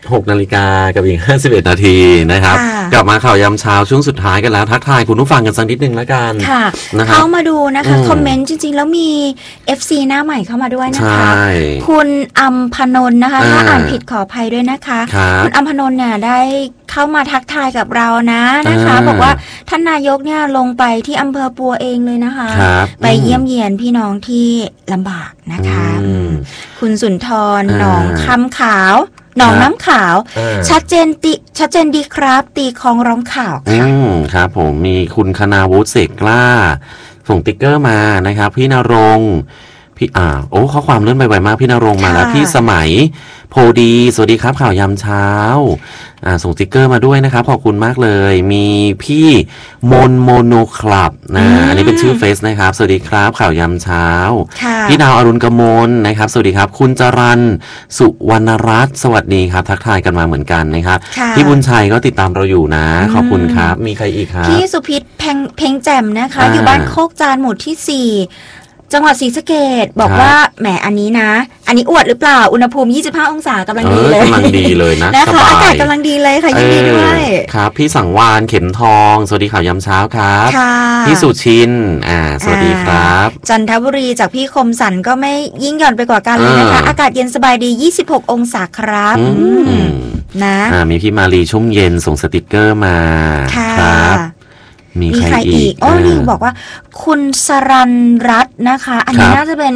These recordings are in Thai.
6 นาฬิกากับอีก51 นาทีนะครับกลับมาข่าวยามเช้าช่วงสุดท้ายกันแล้วทักทายคุณผู้ฟังกันสักนิดนึงแล้วกันค่ะเข้ามาดูนะคะคอมเมนต์จริงๆแล้วมี FC หน้าใหม่เข้ามาด้วยนะคะคุณอัมพนนท์นะคะถ้าอ่านผิดขออภัยด้วยนะคะคุณอัมพนนท์เนี่ยได้เข้ามาทักทายกับเรานะคะบอกว่าท่านนายกเนี่ยลงไปที่อำเภอปัวเองเลยนะคะไปเยี่ยมเยียนพี่น้องที่ลำบากนะคะคุณสุนทรหนองคำขาวหนองน้ำขาวชัดเจนดีครับตีคองร้องข่าวค่ะครับผมมีคุณคณาวุฒิเสกกล้าส่งติ๊กเกอร์มานะครับพี่ณรงค์พี่ข้อความเลื่อนไปไวมากพี่ณรงค์มาแล้วพี่สมัยโพดีสวัสดีครับข่าวยามเช้าส่งติ๊กเกอร์มาด้วยนะครับขอบคุณมากเลยมีพี่โมโนคลับอันนี้เป็นชื่อเฟซนะครับสวัสดีครับข่าวยามเช้าพี่ดาวอรุณกมลนะครับสวัสดีครับคุณจรัญสุวรรณรัตน์สวัสดีครับทักทายกันมาเหมือนกันนะครับพี่บุญชัยก็ติดตามเราอยู่นะขอบคุณครับมีใครอีกครับพี่สุพิษเพ็งแจ่มนะคะอยู่บ้านโคกจานหมู่ที่4จังหวัดศรีสะเกษบอกว่าแหมอันนี้อวดหรือเปล่าอุณหภูมิ25 องศากำลังดีเลยกำลังดีเลยนะนะคะอากาศกำลังดีเลยค่ะยินดีด้วยครับพี่สังวานเข็มทองสวัสดีข่าวยามเช้าครับพี่สุชินสวัสดีครับจันทบุรีจากพี่คมสันก็ไม่ยิ่งหย่อนไปกว่ากันเลยนะคะอากาศเย็นสบายดี26 องศาครับนะมีพี่มาลีชุ่มเย็นส่งสติกเกอร์มาครับมีใครอีกนี่บอกว่าคุณสรันรัตน์นะคะอันนี้น่าจะเป็น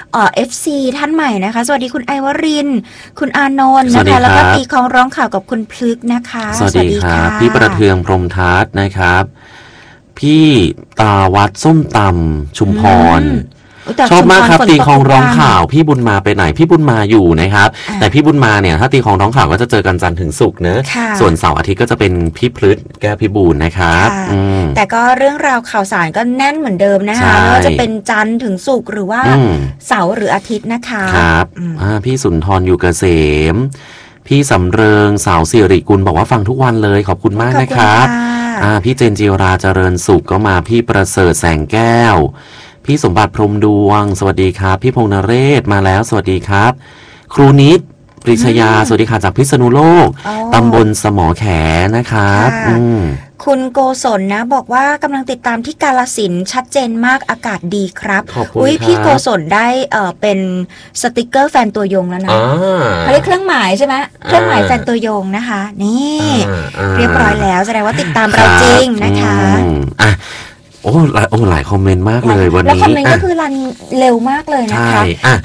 FC ท่านใหม่นะคะสวัสดีคุณไอวรินคุณอานนท์นะคะแล้วก็ตีของร้องข่าวกับคุณพลึกนะคะสวัสดีครับพี่ประเทืองพรหมทัศน์นะครับพี่ตาวัดส้มตำชุมพรชอบมากครับตีคองร้องข่าวพี่บุญมาไปไหนพี่บุญมาอยู่นะครับแต่พี่บุญมาเนี่ยถ้าตีคองร้องข่าวก็จะเจอกันจันทร์ถึงศุกร์เนอะส่วนเสาร์อาทิตย์ก็จะเป็นพี่พลึกแก้วพิบูลนะครับแต่ก็เรื่องราวข่าวสารก็แน่นเหมือนเดิมนะคะไม่ว่าจะเป็นจันทร์ถึงศุกร์หรือว่าเสาร์หรืออาทิตย์นะคะครับพี่สุนทรอยู่เกษมพี่สำเริงสาวสิริกุลบอกว่าฟังทุกวันเลยขอบคุณมากนะครับพี่เจนจิราเจริญสุขก็มาพี่ประเสริฐแสงแก้วพี่สมบัติพรหมดวงสวัสดีครับพี่พงษ์นเรศมาแล้วสวัสดีครับครูนิดปริชยาสวัสดีค่ะจากพิษณุโลกตำบลสมอแขนะครับคุณโกศลนะบอกว่ากำลังติดตามที่กาฬสินธุ์ชัดเจนมากอากาศดีครับพี่โกศลได้เป็นสติกเกอร์แฟนตัวยงแล้วนะเขาเรียกเครื่องหมายใช่ไหมเครื่องหมายแฟนตัวยงนะคะนี่เรียบร้อยแล้วแสดงว่าติดตามเราจริงนะคะหลายคอมเมนต์มากเลยวันนี้แล้วคอมเมนต์ก็คือรันเร็วมากเลยนะคะ